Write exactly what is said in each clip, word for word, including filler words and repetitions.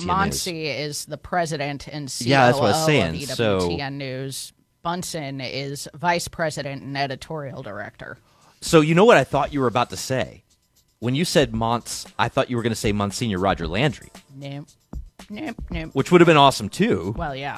News. Monsi is the president and C O O Yeah, that's what I was saying. of E W T N So, News. Bunsen is vice president and editorial director. so you know what I thought you were about to say? When you said Monts, I thought you were going to say Monsignor Roger Landry. Nope. Nope, nope. Which would have been awesome, too. Well, yeah.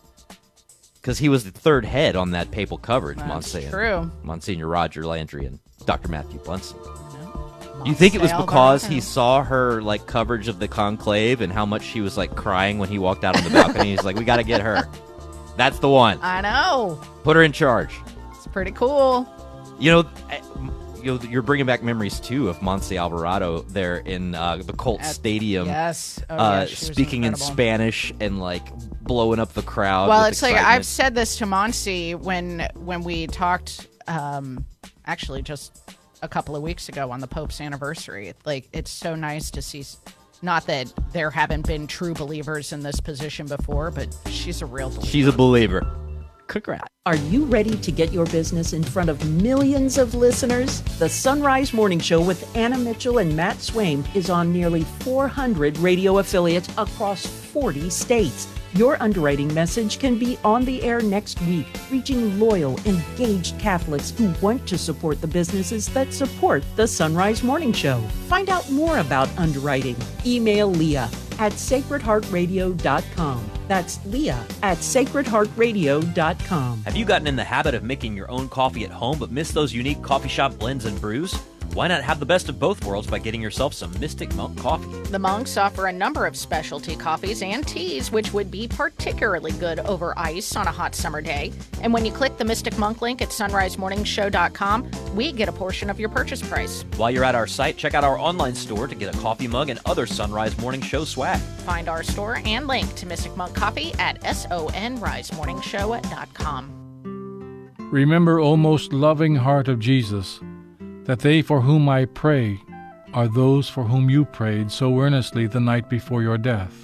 Because he was the third head on that papal coverage, That's Monsignor. true. Monsignor Roger Landry and Doctor Matthew Bunsen. No. You think it was Monse because Alvarado. he saw her like coverage of the conclave and how much she was like crying when he walked out on the balcony? He's like, we got to get her. That's the one. I know. Put her in charge. It's pretty cool. You know, I- you know, you're bringing back memories too of Monse Alvarado there in uh, the Colt At- Stadium, Yes. Oh, uh, yeah, she was speaking in incredible. Spanish and like blowing up the crowd. Well, with it's like excitement. I've said this to Monsi when when we talked, um, actually just a couple of weeks ago on the Pope's anniversary. Like, it's so nice to see. Not that there haven't been true believers in this position before, but she's a real believer. She's a believer. Congrats. Are you ready to get your business in front of millions of listeners? The Sunrise Morning Show with Anna Mitchell and Matt Swaim is on nearly four hundred radio affiliates across forty states. Your underwriting message can be on the air next week, reaching loyal, engaged Catholics who want to support the businesses that support the Sunrise Morning Show. Find out more about underwriting. Email Leah at sacred heart radio dot com. That's Leah at sacred heart radio dot com. Have you gotten in the habit of making your own coffee at home but miss those unique coffee shop blends and brews? Why not have the best of both worlds by getting yourself some Mystic Monk coffee? The monks offer a number of specialty coffees and teas, which would be particularly good over ice on a hot summer day. And when you click the Mystic Monk link at sunrise morning show dot com, we get a portion of your purchase price. While you're at our site, check out our online store to get a coffee mug and other Sunrise Morning Show swag. Find our store and link to Mystic Monk Coffee at sunrise morning show dot com. Remember, O most loving heart of Jesus, that they for whom I pray are those for whom you prayed so earnestly the night before your death.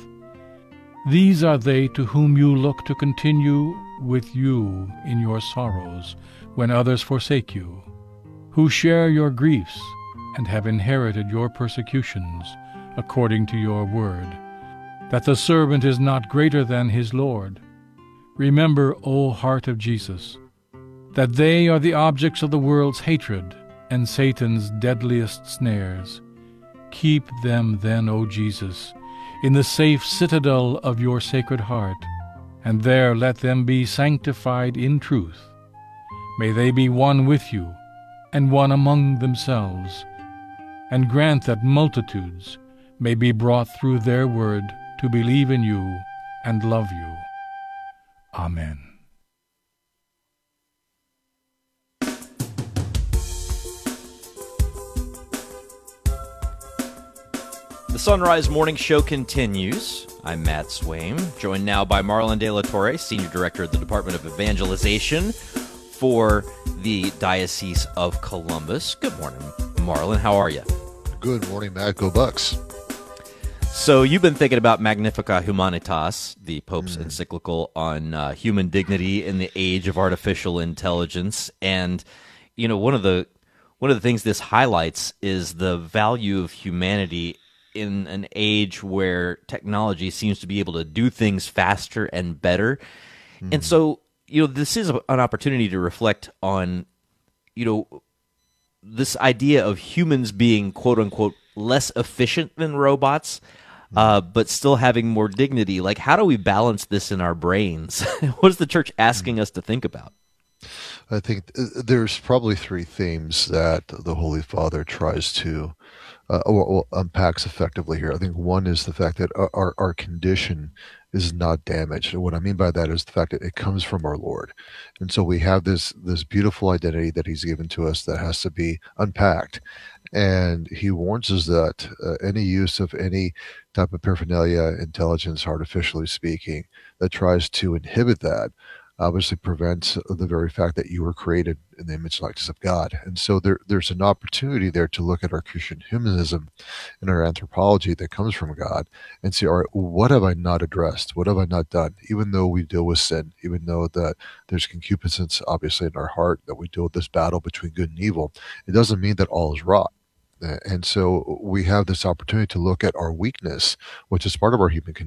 These are they to whom you look to continue with you in your sorrows when others forsake you, who share your griefs and have inherited your persecutions according to your word, that the servant is not greater than his Lord. Remember, O heart of Jesus, that they are the objects of the world's hatred and Satan's deadliest snares. Keep them then, O Jesus, in the safe citadel of your sacred heart, and there let them be sanctified in truth. May they be one with you, and one among themselves, and grant that multitudes may be brought through their word to believe in you and love you. Amen. The Sunrise Morning Show continues. I'm Matt Swaim, joined now by Marlon De La Torre, Senior Director of the Department of Evangelization for the Diocese of Columbus. Good morning, Marlon. How are you? Good morning, Matt. Go Bucks. So you've been thinking about Magnificat Humanitas, the Pope's Mm. encyclical on uh, human dignity in the age of artificial intelligence, and you know one of the one of the things this highlights is the value of humanity in an age where technology seems to be able to do things faster and better. Mm. And so, you know, this is a, an opportunity to reflect on, you know, this idea of humans being, quote unquote, less efficient than robots, mm. uh, but still having more dignity. Like, how do we balance this in our brains? What is the church asking mm. us to think about? I think there's probably three themes that the Holy Father tries to uh, or, or unpacks effectively here. I think one is the fact that our, our condition is not damaged. And what I mean by that is the fact that it comes from our Lord. And so we have this this beautiful identity that he's given to us that has to be unpacked. And he warns us that uh, any use of any type of paraphernalia, intelligence, artificially speaking, that tries to inhibit that obviously prevents the very fact that you were created in the image and likeness of God. And so there, there's an opportunity there to look at our Christian humanism and our anthropology that comes from God and say, all right, what have I not addressed? What have I not done? Even though we deal with sin, even though that there's concupiscence obviously in our heart, that we deal with this battle between good and evil, it doesn't mean that all is wrong. And so we have this opportunity to look at our weakness, which is part of our human condition,